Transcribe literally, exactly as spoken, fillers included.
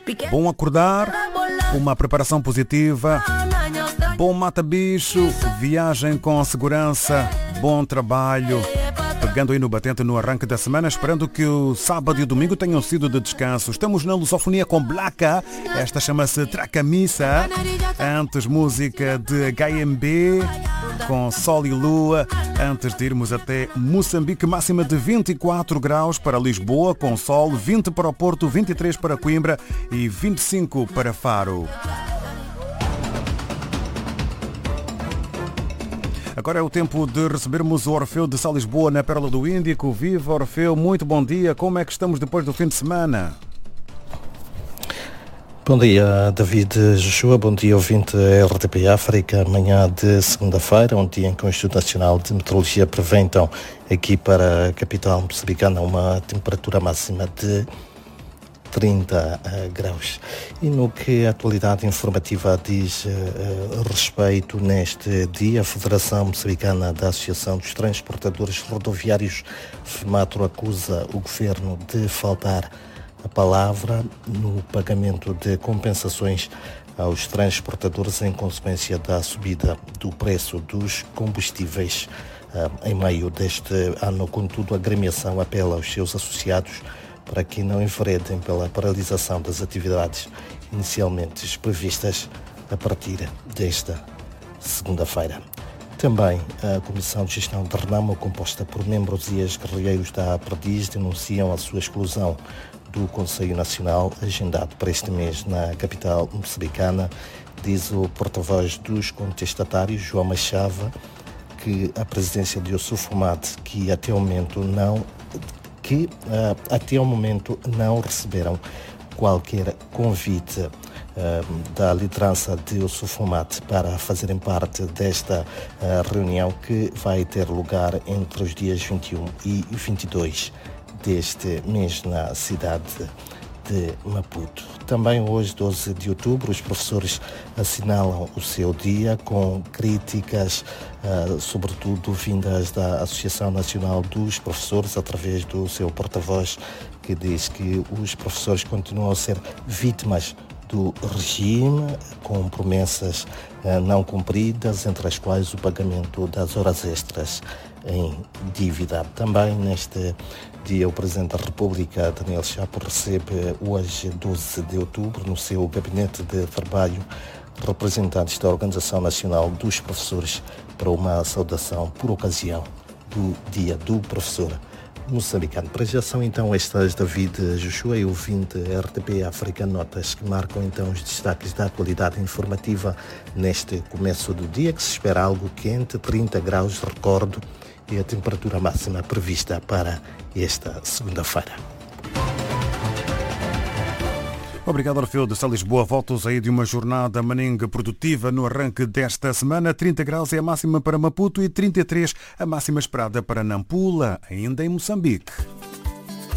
Bom acordar, uma preparação positiva, bom mata-bicho, viagem com segurança, bom trabalho. Pegando aí no batente no arranque da semana, esperando que o sábado e o domingo tenham sido de descanso. Estamos na lusofonia com Blaka, esta chama-se Tracamissa. Antes música de H M B com Sol e Lua. Antes de irmos até Moçambique, máxima de vinte e quatro graus para Lisboa com sol, vinte para o Porto, vinte e três para Coimbra e vinte e cinco para Faro. Agora é o tempo de recebermos o Orfeu de Salisboa na Pérola do Índico. Viva Orfeu, muito bom dia. Como é que estamos depois do fim de semana? Bom dia, David Joshua. Bom dia, ouvinte R T P África. Amanhã de segunda-feira, um dia em que o Instituto Nacional de Meteorologia prevê então aqui para a capital moçambicana uma temperatura máxima de trinta uh, graus. E no que a atualidade informativa diz uh, respeito, neste dia, a Federação Moçambicana da Associação dos Transportadores Rodoviários, FEMATRO, acusa o governo de faltar a palavra no pagamento de compensações aos transportadores em consequência da subida do preço dos combustíveis uh, em meio deste ano. Contudo, a agremiação apela aos seus associados para que não enveredem pela paralisação das atividades inicialmente previstas a partir desta segunda-feira. Também a Comissão de Gestão de Renamo, composta por membros e ex-guerrilheiros da Aprendiz, denunciam a sua exclusão do Conselho Nacional, agendado para este mês na capital moçambicana. Diz o porta-voz dos contestatários, João Machava, que a presidência de Ossufumad, que até o momento não que uh, até o momento não receberam qualquer convite uh, da liderança de Ossufumad para fazerem parte desta uh, reunião que vai ter lugar entre os dias vinte e um e vinte e dois deste mês na cidade de Maputo. Também hoje, doze de outubro, os professores assinalam o seu dia com críticas, uh, sobretudo vindas da Associação Nacional dos Professores, através do seu porta-voz, que diz que os professores continuam a ser vítimas do regime, com promessas uh, não cumpridas, entre as quais o pagamento das horas extras em dívida. Também neste dia, o Presidente da República, Daniel Chapo, recebe hoje, doze de outubro, no seu gabinete de trabalho, representantes da Organização Nacional dos Professores para uma saudação por ocasião do Dia do Professor Moçambicano. Para já são então estas, David Joshua e ouvinte R T P África, notas que marcam então os destaques da atualidade informativa neste começo do dia, que se espera algo quente, trinta graus, recordo, e a temperatura máxima prevista para esta segunda-feira. Obrigado, Orfeu de Salisboa. Voltos aí de uma jornada maninga produtiva no arranque desta semana. trinta graus é a máxima para Maputo e trinta e três a máxima esperada para Nampula, ainda em Moçambique.